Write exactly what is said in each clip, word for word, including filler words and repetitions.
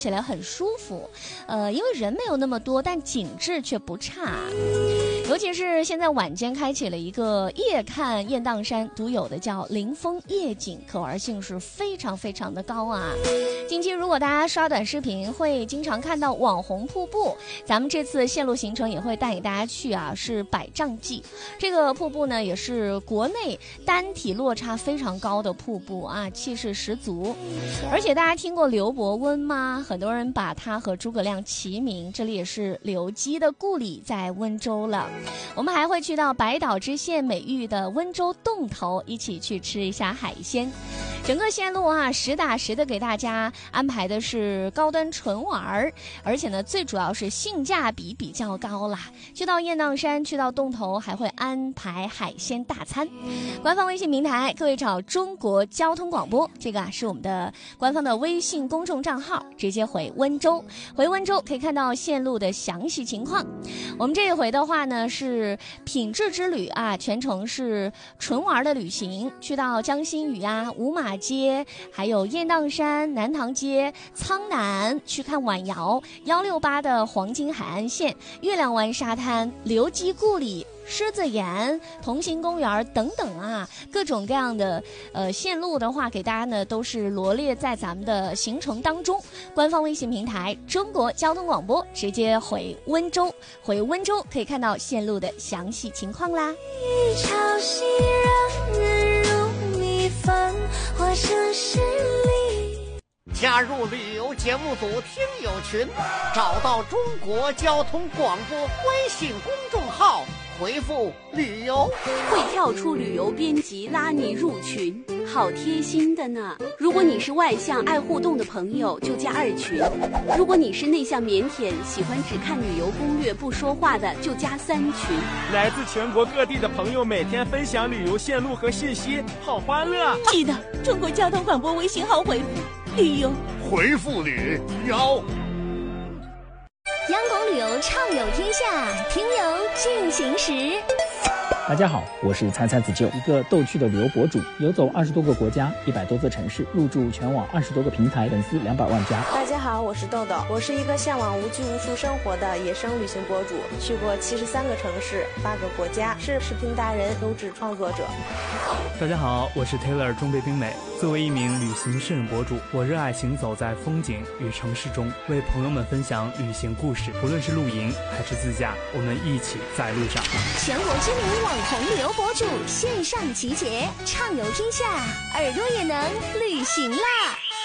起来很舒服，呃，因为人没有那么多，但景致却不差。尤其是现在晚间开启了一个夜看雁荡山独有的叫临风夜景，可玩性是非常非常的高啊。近期如果大家刷短视频会经常看到网红瀑布，咱们这次线路行程也会带给大家去啊，是百丈记。这个瀑布呢也是国内单体落差非常高的瀑布啊，气势十足。而且大家听过刘伯温吗？很多人把他和诸葛亮齐名，这里也是刘基的故里，在温州了。我们还会去到百岛之县美誉的温州洞头，一起去吃一下海鲜。整个线路啊，实打实的给大家安排的是高端纯玩，而且呢，最主要是性价比比较高啦。去到雁荡山，去到洞头，还会安排海鲜大餐。官方微信平台，各位找中国交通广播，这个啊是我们的官方的微信公众账号，直接回温州，回温州可以看到线路的详细情况。我们这一回的话呢，是品质之旅啊，全程是纯玩的旅行，去到江心屿啊、五马街，还有雁荡山、南塘街、苍南，去看晚窑、幺六八的黄金海岸线、月亮湾沙滩、刘基故里、狮子岩、同行公园等等啊，各种各样的呃线路的话，给大家呢都是罗列在咱们的行程当中。官方微信平台中国交通广播，直接回温州，回温州可以看到线路的详细情况啦。 潮汐让人如蜜蜂，化成诗里。 加入旅游节目组听友群，找到中国交通广播微信公众号，回复旅游， 会跳出旅游编辑拉你入群，好贴心的呢。如果你是外向爱互动的朋友，就加二群；如果你是内向腼腆喜欢只看旅游攻略不说话的，就加三群。 来自全国各地的朋友每天分享旅游线路和信息，好欢乐。 记得中国交通广播微信号回复旅游， 回复旅游。 央广旅游畅游天下，听游进行时。 大家好，我是参参子舅，一个逗趣的旅游博主，游走二十多个国家，一百多座城市，入驻全网二十多个平台，粉丝两百万加。 大家好，我是豆豆，我是一个向往无拘无束生活的野生旅行博主，去过七十三个城市，八个国家，是视频达人、优质创作者。 大家好，我是 Taylor 中北冰美。作为一名旅行摄影博主，我热爱行走在风景与城市中，为朋友们分享旅行故事。不论是露营还是自驾，我们一起在路上。 全国知名网红旅游博主线上集结，畅游天下，耳朵也能旅行啦！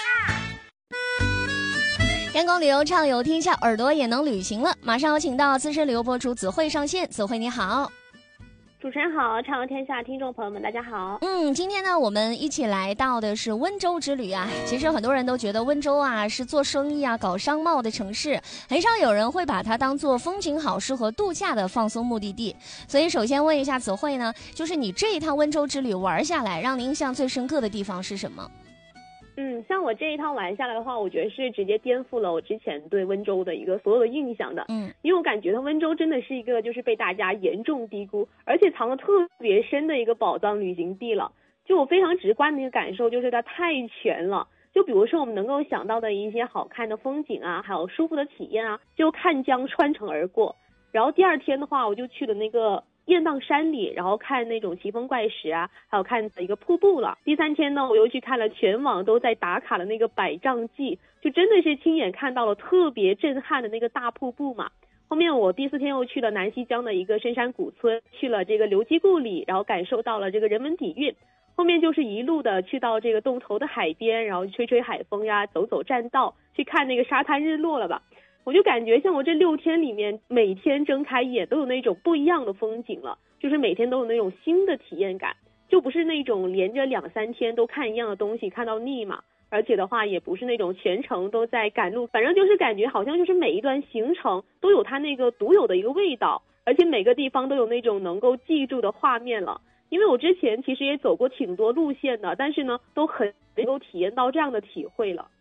阳光旅游畅游天下，耳朵也能旅行了。马上有请到资深旅游博主子慧上线，子慧你好。 主持人好，畅游天下听众朋友们大家好。 嗯，今天呢我们一起来到的是温州之旅啊。其实很多人都觉得温州啊是做生意啊搞商贸的城市，很少有人会把它当做风景好适合度假的放松目的地。所以首先问一下子慧呢，就是你这一趟温州之旅玩下来，让你印象最深刻的地方是什么？ 嗯，像我这一趟玩下来的话，我觉得是直接颠覆了我之前对温州的一个所有的印象的。 嗯， 因为我感觉它温州真的是一个就是被大家严重低估，而且藏得特别深的一个宝藏旅行地了。就我非常直观的一个感受就是它太全了。就比如说我们能够想到的一些好看的风景啊，还有舒服的体验啊，就看江穿城而过。然后第二天的话，我就去了那个雁荡山里，然后看那种奇峰怪石啊，还有看一个瀑布了。第三天呢，我又去看了全网都在打卡的那个百丈记，就真的是亲眼看到了特别震撼的那个大瀑布嘛。后面我第四天又去了南溪江的一个深山古村，去了这个刘基故里，然后感受到了这个人文底蕴。后面就是一路的去到这个洞头的海边，然后吹吹海风呀，走走栈道，去看那个沙滩日落了吧。我就感觉像我这六天里面，每天睁开眼都有那种不一样的风景了，就是每天都有那种新的体验感，就不是那种连着两三天都看一样的东西看到腻嘛。而且的话也不是那种全程都在赶路，反正就是感觉好像就是每一段行程都有它那个独有的一个味道，而且每个地方都有那种能够记住的画面了。因为我之前其实也走过挺多路线的，但是呢都很能够体验到这样的体会了。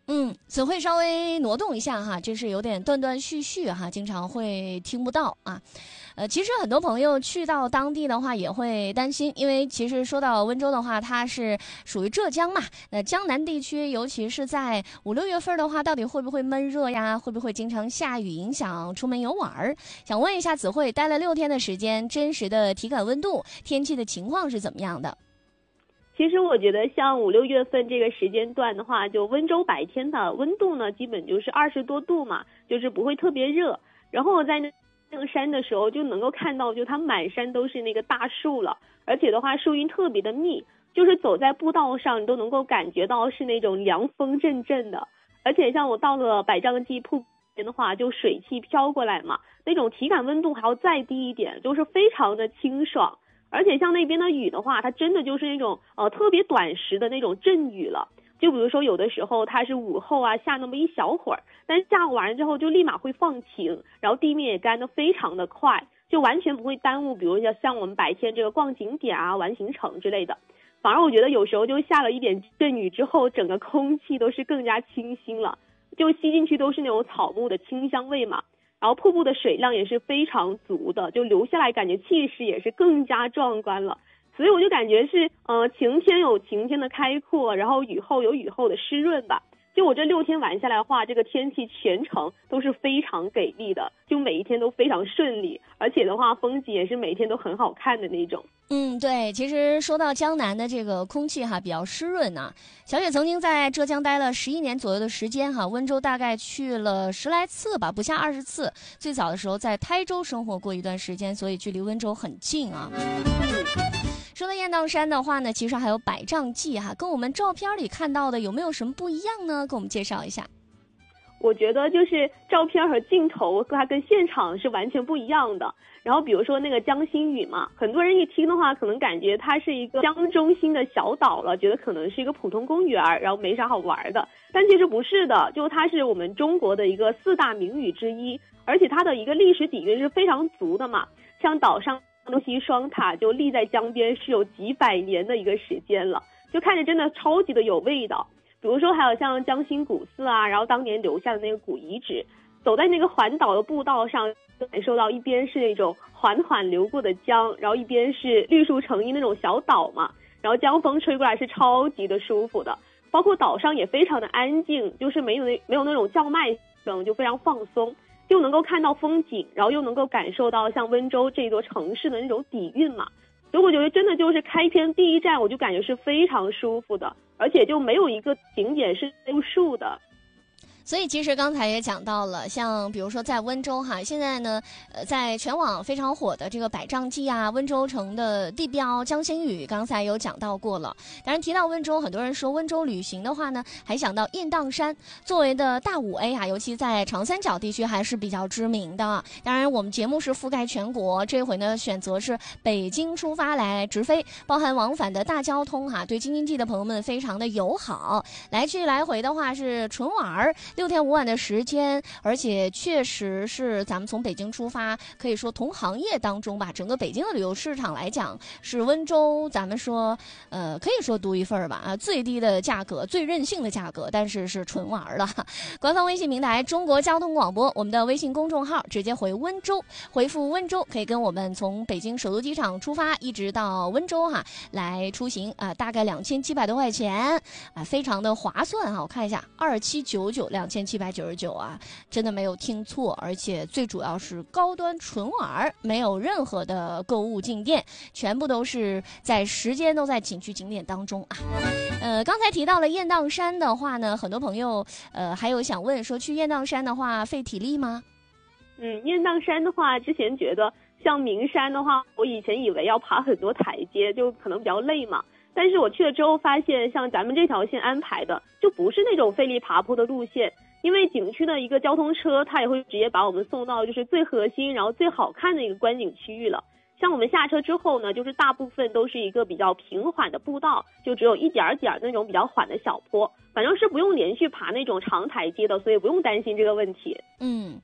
嗯，词汇稍微挪动一下哈，就是有点断断续续哈，经常会听不到啊。呃，其实很多朋友去到当地的话也会担心，因为其实说到温州的话，它是属于浙江嘛，那江南地区，尤其是在五六月份的话，到底会不会闷热呀？会不会经常下雨影响出门游玩儿？想问一下子慧，待了六天的时间，真实的体感温度、天气的情况是怎么样的？ 其实我觉得像五六月份这个时间段的话，就温州白天的温度呢，基本就是二十多度嘛，就是不会特别热。然后我在那那个山的时候，就能够看到，就它满山都是那个大树了，而且的话树荫特别的密，就是走在步道上，你都能够感觉到是那种凉风阵阵的。而且像我到了百丈基瀑布边的话，就水汽飘过来嘛，那种体感温度还要再低一点，就是非常的清爽。而且像那边的雨的话，它真的就是那种呃特别短时的那种阵雨了。就比如说有的时候它是午后啊下那么一小会儿，但是下完之后就立马会放晴，然后地面也干得非常的快，就完全不会耽误比如像像我们白天这个逛景点啊玩行程之类的。反而我觉得有时候就下了一点阵雨之后，整个空气都是更加清新了，就吸进去都是那种草木的清香味嘛。然后瀑布的水量也是非常足的，就流下来感觉气势也是更加壮观了。所以我就感觉是呃晴天有晴天的开阔，然后雨后有雨后的湿润吧。就我这六天玩下来的话，这个天气全程都是非常给力的，就每一天都非常顺利，而且的话风景也是每天都很好看的那种。 嗯，对，其实说到江南的这个空气哈比较湿润啊，小雪曾经在浙江待了十一年左右的时间哈，温州大概去了十来次吧，不下二十次。最早的时候在台州生活过一段时间，所以距离温州很近啊。说到雁荡山的话呢，其实还有百丈记哈，跟我们照片里看到的有没有什么不一样呢？给我们介绍一下。 我觉得就是照片和镜头它跟现场是完全不一样的。然后比如说那个江心屿嘛，很多人一听的话可能感觉它是一个江中心的小岛了，觉得可能是一个普通公园，然后没啥好玩的。但其实不是的，就它是我们中国的一个四大名屿之一，而且它的一个历史底蕴是非常足的嘛。像岛上东西双塔就立在江边是有几百年的一个时间了，就看着真的超级的有味道。比如说还有像江心古寺啊，然后当年留下的那个古遗址，走在那个环岛的步道上，感受到一边是那种缓缓流过的江，然后一边是绿树成荫那种小岛嘛，然后江风吹过来是超级的舒服的。包括岛上也非常的安静，就是没有那没有那种叫卖声，就非常放松，又能够看到风景，然后又能够感受到像温州这座城市的那种底蕴嘛。所以我觉得真的就是开篇第一站我就感觉是非常舒服的，而且就没有一个景点是入数的。 所以其实刚才也讲到了，像比如说在温州哈，现在呢，呃，在全网非常火的这个百丈记啊，温州城的地标江心屿，刚才有讲到过了。当然提到温州，很多人说温州旅行的话呢，还想到雁荡山作为的大五 A 啊，尤其在长三角地区还是比较知名的。当然我们节目是覆盖全国，这回呢选择是北京出发来直飞，包含往返的大交通哈、啊，对京津冀的朋友们非常的友好。来去来回的话是纯玩儿。六天五晚的时间，而且确实是咱们从北京出发，可以说同行业当中吧，整个北京的旅游市场来讲，是温州咱们说呃可以说独一份吧啊，最低的价格，最任性的价格，但是是纯玩了。官方微信平台中国交通广播，我们的微信公众号直接回温州，回复温州可以跟我们从北京首都机场出发，一直到温州哈来出行啊，大概两千七百多块钱啊，非常的划算哈。我看一下，二七九九两千七百九十九啊，真的没有听错，而且最主要是高端纯玩，没有任何的购物进店，全部都是在时间都在景区景点当中啊。呃，刚才提到了雁荡山的话呢，很多朋友呃还有想问说，去雁荡山的话费体力吗？ 嗯，雁荡山的话，之前觉得像名山的话，我以前以为要爬很多台阶，就可能比较累嘛。但是我去了之后发现，像咱们这条线安排的就不是那种费力爬坡的路线，因为景区的一个交通车，它也会直接把我们送到就是最核心然后最好看的一个观景区域了。像我们下车之后呢，就是大部分都是一个比较平缓的步道，就只有一点点那种比较缓的小坡，反正是不用连续爬那种长台阶的，所以不用担心这个问题。 嗯，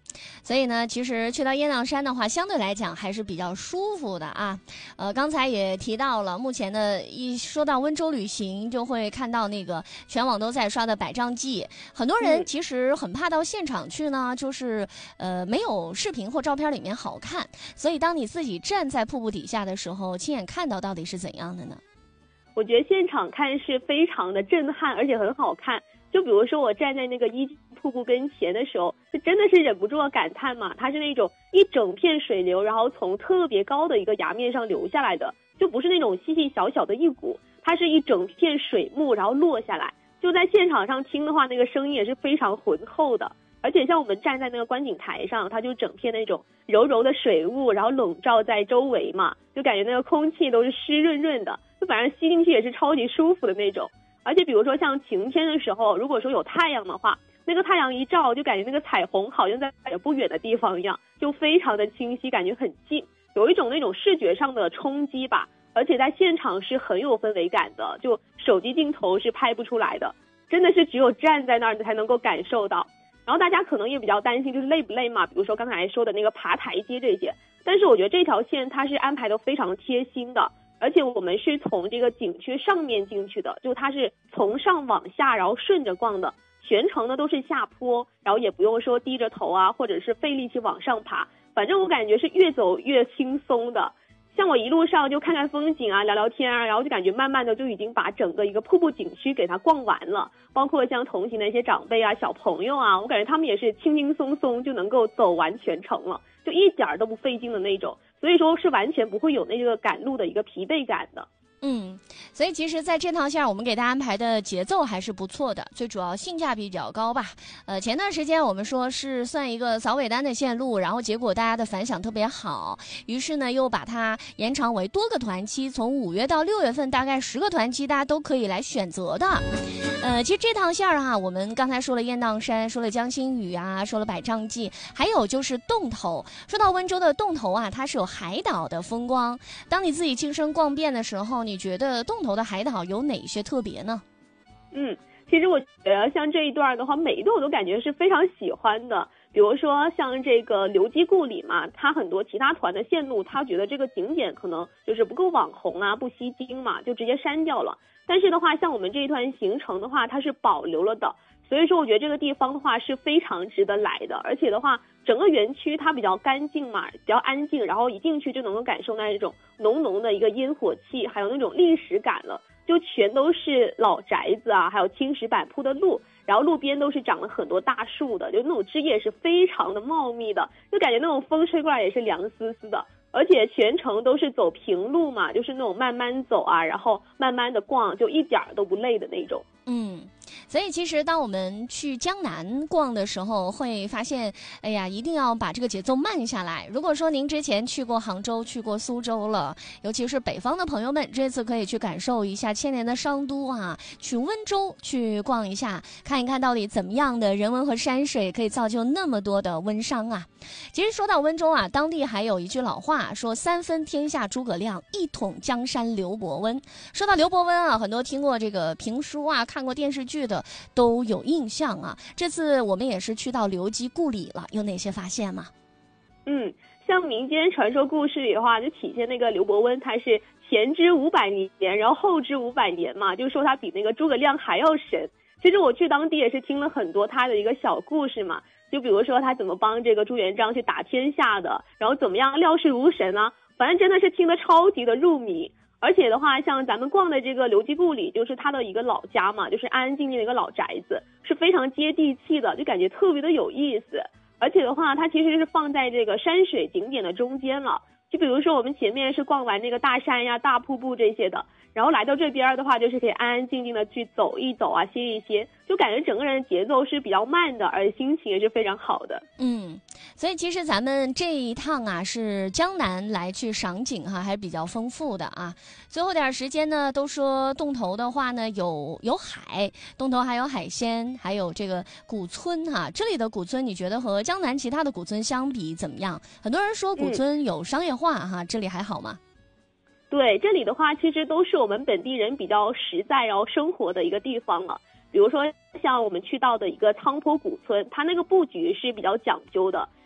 所以呢，其实去到雁荡山的话，相对来讲还是比较舒服的啊。呃，刚才也提到了，目前的一说到温州旅行，就会看到那个全网都在刷的百丈记，很多人其实很怕到现场去呢，就是呃没有视频或照片里面好看，所以当你自己站在瀑布底下的时候，亲眼看到到底是怎样的呢？ 我觉得现场看是非常的震撼，而且很好看。就比如说我站在那个一瀑布跟前的时候，就真的是忍不住的感叹嘛，它是那种一整片水流，然后从特别高的一个崖面上流下来的，就不是那种细细小小的一股，它是一整片水幕然后落下来。就在现场上听的话，那个声音也是非常浑厚的。而且像我们站在那个观景台上，它就整片那种柔柔的水雾，然后笼罩在周围嘛，就感觉那个空气都是湿润润的，就反正吸进去也是超级舒服的那种。而且比如说像晴天的时候，如果说有太阳的话，那个太阳一照，就感觉那个彩虹好像在不远的地方一样，就非常的清晰，感觉很近，有一种那种视觉上的冲击吧。而且在现场是很有氛围感的，就手机镜头是拍不出来的，真的是只有站在那儿才能够感受到。然后大家可能也比较担心就是累不累嘛，比如说刚才说的那个爬台阶这些，但是我觉得这条线它是安排的非常贴心的，而且我们是从这个景区上面进去的，就它是从上往下然后顺着逛的，全程呢都是下坡，然后也不用说低着头啊，或者是费力气往上爬，反正我感觉是越走越轻松的。像我一路上就看看风景啊，聊聊天啊，然后就感觉慢慢的就已经把整个一个瀑布景区给它逛完了，包括像同行的一些长辈啊、小朋友啊，我感觉他们也是轻轻松松就能够走完全程了，就一点都不费劲的那种，所以说是完全不会有那个赶路的一个疲惫感的。 嗯，所以其实在这趟线我们给大家安排的节奏还是不错的，最主要性价比比较高吧。呃，前段时间我们说是算一个扫尾单的线路，然后结果大家的反响特别好，于是呢又把它延长为多个团期，从五月到六月份大概十个团期大家都可以来选择的。呃，其实这趟线哈、啊，我们刚才说了雁荡山，说了江心屿啊，说了百丈记，还有就是洞头。说到温州的洞头啊，它是有海岛的风光。当你自己亲身逛遍的时候，你觉得洞头的海岛有哪些特别呢？ 嗯，其实我觉得像这一段的话，每一段我都感觉是非常喜欢的。比如说像这个刘基故里嘛，他很多其他团的线路，他觉得这个景点可能就是不够网红啊，不吸睛嘛，就直接删掉了。但是的话，像我们这一团行程的话，它是保留了的，所以说我觉得这个地方的话是非常值得来的。而且的话，整个园区它比较干净嘛，比较安静，然后一进去就能够感受那种浓浓的一个烟火气，还有那种历史感了，就全都是老宅子啊，还有青石板铺的路，然后路边都是长了很多大树的，就那种枝叶是非常的茂密的，就感觉那种风吹过来也是凉丝丝的。而且全程都是走平路嘛，就是那种慢慢走啊，然后慢慢的逛，就一点都不累的那种。 嗯，所以其实当我们去江南逛的时候，会发现，哎呀，一定要把这个节奏慢下来。如果说您之前去过杭州、去过苏州了，尤其是北方的朋友们，这次可以去感受一下千年的商都啊，去温州去逛一下，看一看到底怎么样的人文和山水可以造就那么多的温商啊。其实说到温州啊，当地还有一句老话说三分天下诸葛亮，一统江山刘伯温。说到刘伯温啊，很多听过这个评书啊，看过电视剧的都有印象啊。这次我们也是去到刘基故里了，有哪些发现吗？ 嗯，像民间传说故事里的话，就体现那个刘伯温他是前知五百年，然后后知五百年嘛，就说他比那个诸葛亮还要神。其实我去当地也是听了很多他的一个小故事嘛，就比如说他怎么帮这个朱元璋去打天下的，然后怎么样料事如神啊，反正真的是听得超级的入迷。而且的话，像咱们逛的这个刘基故里，就是他的一个老家嘛，就是安安静静的一个老宅子，是非常接地气的，就感觉特别的有意思。而且的话，它其实是放在这个山水景点的中间了。就比如说我们前面是逛完那个大山呀、大瀑布这些的，然后来到这边的话，就是可以安安静静的去走一走啊，歇一歇，就感觉整个人的节奏是比较慢的，而且心情也是非常好的。 嗯，所以其实咱们这一趟啊，是江南来去赏景哈，还是比较丰富的啊。最后点时间呢，都说洞头的话呢，有有海，洞头还有海鲜，还有这个古村哈。这里的古村，你觉得和江南其他的古村相比怎么样？很多人说古村有商业化哈，嗯、这里还好吗？ 对，这里的话其实都是我们本地人比较实在然后生活的一个地方了。比如说像我们去到的一个苍坡古村，它那个布局是比较讲究的，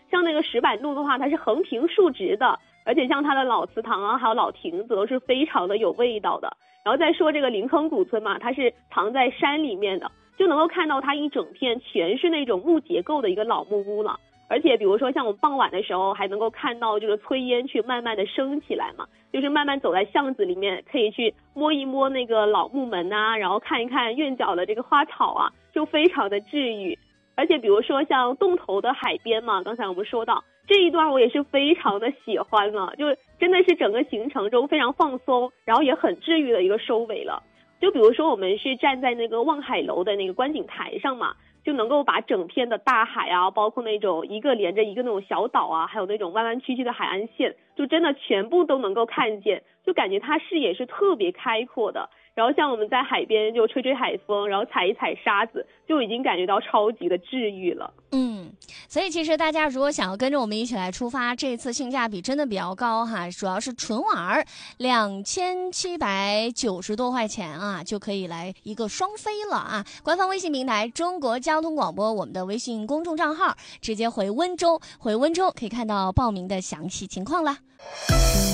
像那个石板路的话，它是横平竖直的，而且像它的老祠堂啊，还有老亭子都是非常的有味道的。然后再说这个临坑古村嘛，它是藏在山里面的，就能够看到它一整片全是那种木结构的一个老木屋了。而且比如说像我们傍晚的时候还能够看到这个炊烟去慢慢的升起来嘛，就是慢慢走在巷子里面，可以去摸一摸那个老木门啊，然后看一看院角的这个花草啊，就非常的治愈。而且比如说像洞头的海边嘛，刚才我们说到这一段我也是非常的喜欢了，就真的是整个行程中非常放松，然后也很治愈的一个收尾了。就比如说我们是站在那个望海楼的那个观景台上嘛，就能够把整片的大海啊，包括那种一个连着一个那种小岛啊，还有那种弯弯曲曲的海岸线，就真的全部都能够看见，就感觉它视野是特别开阔的。然后像我们在海边就吹吹海风，然后踩一踩沙子，就已经感觉到超级的治愈了。 嗯，所以其实大家如果想要跟着我们一起来出发，这次性价比真的比较高哈，主要是纯玩儿两千七百九十多块钱啊，就可以来一个双飞了啊！官方微信平台中国交通广播，我们的微信公众账号，直接回温州，回温州可以看到报名的详细情况啦。